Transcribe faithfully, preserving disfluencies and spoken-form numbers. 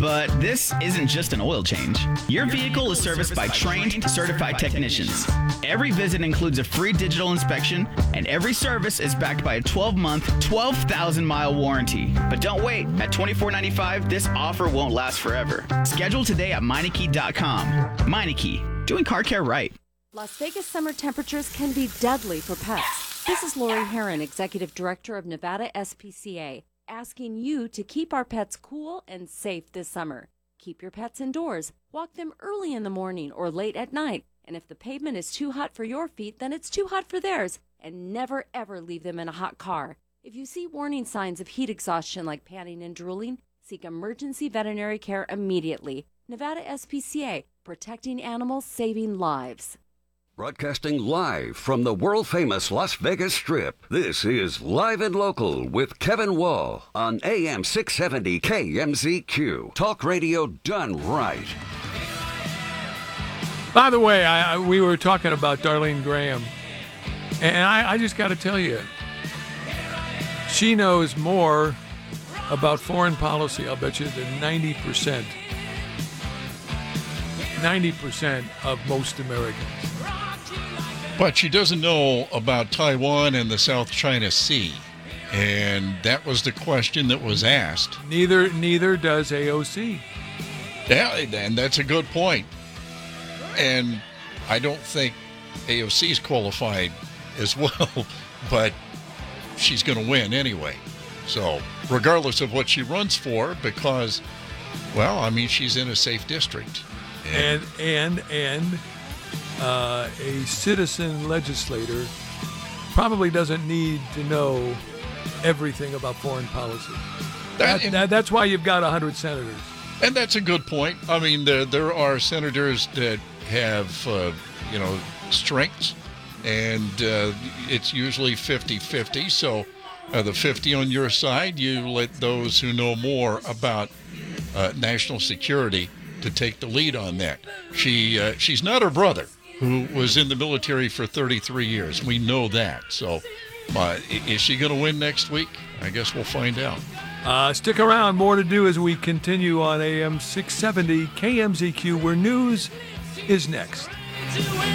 But this isn't just an oil change. Your vehicle is serviced by trained, certified technicians. Every visit includes a free digital inspection, and every service is backed by a twelve-month, twelve thousand mile warranty. But don't wait. At twenty-four ninety-five, this offer won't last forever. Schedule today at Meineke dot com. Meineke, doing car care right. Las Vegas summer temperatures can be deadly for pets. This is Lori Heron, Executive Director of Nevada S P C A, asking you to keep our pets cool and safe this summer. Keep your pets indoors. Walk them early in the morning or late at night. And if the pavement is too hot for your feet, then it's too hot for theirs. And never, ever leave them in a hot car. If you see warning signs of heat exhaustion like panting and drooling, seek emergency veterinary care immediately. Nevada S P C A, protecting animals, saving lives. Broadcasting live from the world-famous Las Vegas Strip, this is Live and Local with Kevin Wall on A M six seventy K M Z Q. Talk radio done right. By the way, I, I, we were talking about Darlene Graham, and I, I just got to tell you, she knows more about foreign policy, I'll bet you, than ninety percent. ninety percent of most Americans. But she doesn't know about Taiwan and the South China Sea. And that was the question that was asked. Neither neither does A O C. Yeah, and that's a good point. And I don't think A O C is qualified as well, but she's going to win anyway. So regardless of what she runs for, because, well, I mean, she's in a safe district. And, and, and... and Uh, a citizen legislator probably doesn't need to know everything about foreign policy. That, and, that, that's why you've got one hundred senators. And that's a good point. I mean, there, there are senators that have, uh, you know, strengths, and uh, it's usually fifty-fifty. So uh, the fifty on your side, you let those who know more about uh, national security to take the lead on that. She uh, She's not her brother, who was in the military for thirty-three years. We know that. So uh, is she going to win next week? I guess we'll find out. Uh, stick around. More to do as we continue on A M six seventy K M Z Q, where news is next.